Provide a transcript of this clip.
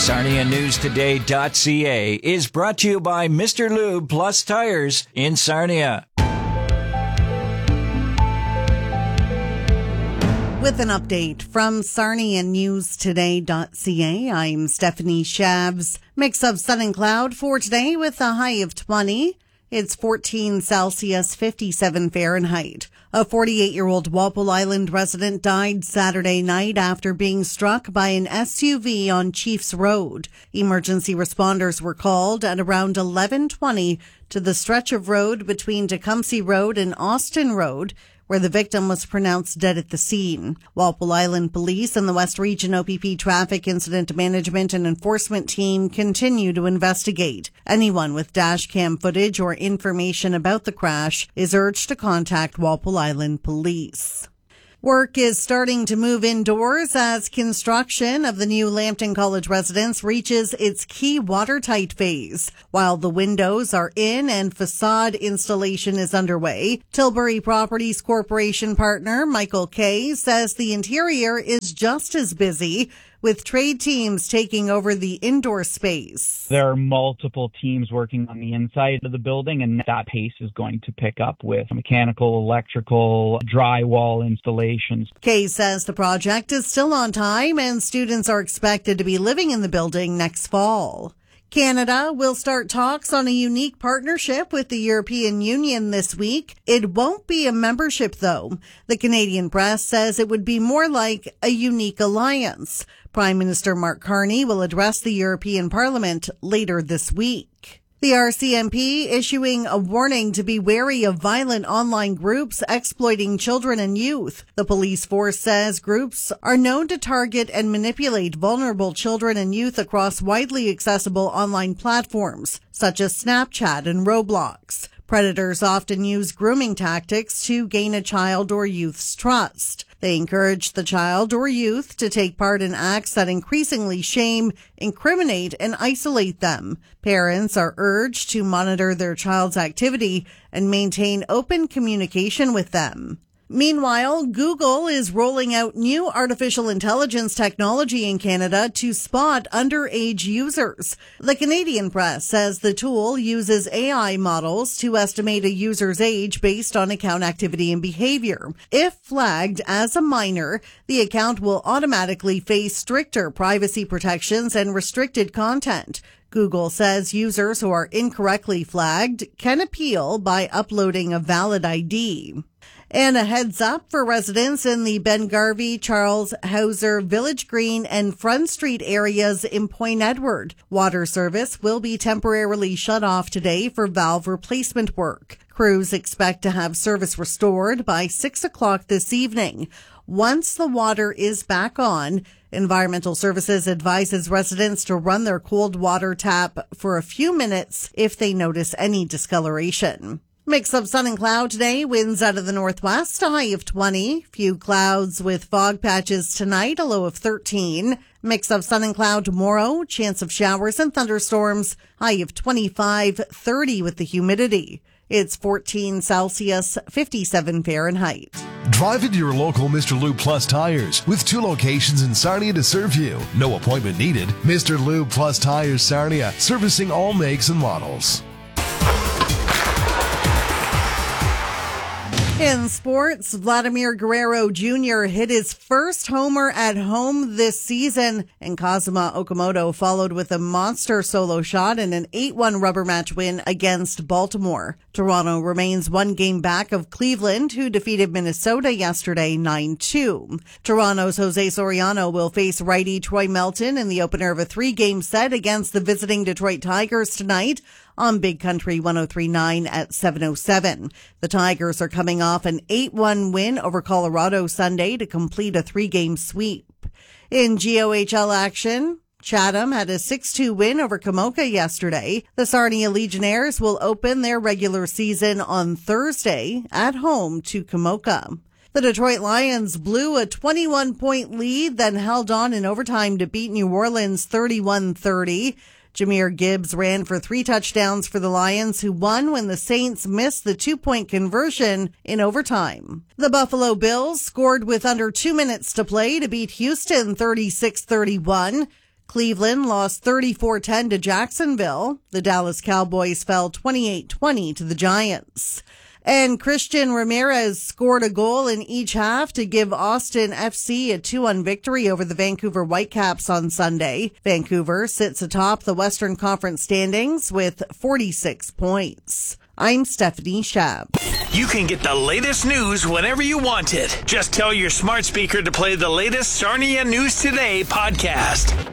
SarniaNewsToday.ca is brought to you by Mr. Lube Plus Tires in Sarnia. With an update from SarniaNewsToday.ca, I'm Stephanie Shabs. Mix of sun and cloud for today with a high of 20. It's 14 Celsius, 57 Fahrenheit. A 48-year-old Walpole Island resident died Saturday night after being struck by an SUV on Chiefs Road. Emergency responders were called at around 11:20 to the stretch of road between Tecumseh Road and Austin Road, where the victim was pronounced dead at the scene. Walpole Island Police and the West Region OPP Traffic Incident Management and Enforcement Team continue to investigate. Anyone with dash cam footage or information about the crash is urged to contact Walpole Island Police. Work is starting to move indoors as construction of the new Lambton College residence reaches its key watertight phase. While the windows are in and facade installation is underway, Tilbury Properties Corporation partner Michael Kay says the interior is just as busy, with trade teams taking over the indoor space. There are multiple teams working on the inside of the building, and that pace is going to pick up with mechanical, electrical, drywall installations. Kay says the project is still on time and students are expected to be living in the building next fall. Canada will start talks on a unique partnership with the European Union this week. It won't be a membership, though. The Canadian press says it would be more like a unique alliance. Prime Minister Mark Carney will address the European Parliament later this week. The RCMP issuing a warning to be wary of violent online groups exploiting children and youth. The police force says groups are known to target and manipulate vulnerable children and youth across widely accessible online platforms, such as Snapchat and Roblox. Predators often use grooming tactics to gain a child or youth's trust. They encourage the child or youth to take part in acts that increasingly shame, incriminate, and isolate them. Parents are urged to monitor their child's activity and maintain open communication with them. Meanwhile, Google is rolling out new artificial intelligence technology in Canada to spot underage users. The Canadian press says the tool uses AI models to estimate a user's age based on account activity and behavior. If flagged as a minor, the account will automatically face stricter privacy protections and restricted content. Google says users who are incorrectly flagged can appeal by uploading a valid ID. And a heads up for residents in the Ben Garvey, Charles Hauser, Village Green, and Front Street areas in Point Edward. Water service will be temporarily shut off today for valve replacement work. Crews expect to have service restored by 6 o'clock this evening. Once the water is back on, Environmental Services advises residents to run their cold water tap for a few minutes if they notice any discoloration. Mix of sun and cloud today, winds out of the northwest, a high of 20. Few clouds with fog patches tonight, a low of 13. Mix of sun and cloud tomorrow, chance of showers and thunderstorms, high of 25, 30 with the humidity. It's 14 Celsius, 57 Fahrenheit. Drive into your local Mr. Lube Plus Tires with 2 locations in Sarnia to serve you. No appointment needed. Mr. Lube Plus Tires Sarnia, servicing all makes and models. In sports, Vladimir Guerrero Jr. hit his first homer at home this season, and Kazuma Okamoto followed with a monster solo shot in an 8-1 rubber match win against Baltimore. Toronto remains 1 game back of Cleveland, who defeated Minnesota yesterday 9-2. Toronto's Jose Soriano will face righty Troy Melton in the opener of a 3-game set against the visiting Detroit Tigers tonight on Big Country 103.9 at 7:07. The Tigers are coming off an 8-1 win over Colorado Sunday to complete a 3-game sweep. In GOHL action, Chatham had a 6-2 win over Kamoka yesterday. The Sarnia Legionnaires will open their regular season on Thursday at home to Kamoka. The Detroit Lions blew a 21-point lead, then held on in overtime to beat New Orleans 31-30. Jahmyr Gibbs ran for 3 touchdowns for the Lions, who won when the Saints missed the 2-point conversion in overtime. The Buffalo Bills scored with under 2 minutes to play to beat Houston 36-31. Cleveland lost 34-10 to Jacksonville. The Dallas Cowboys fell 28-20 to the Giants. And Christian Ramirez scored a goal in each half to give Austin FC a 2-1 victory over the Vancouver Whitecaps on Sunday. Vancouver sits atop the Western Conference standings with 46 points. I'm Stephanie Schaub. You can get the latest news whenever you want it. Just tell your smart speaker to play the latest Sarnia News Today podcast.